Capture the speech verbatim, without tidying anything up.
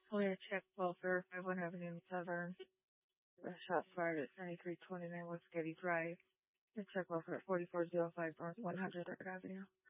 Clear check welfare, five one Avenue in Severn. Shots fired at ninety-three twenty-nine West Getty Drive. Check welfare at forty-four oh five North one hundred Avenue.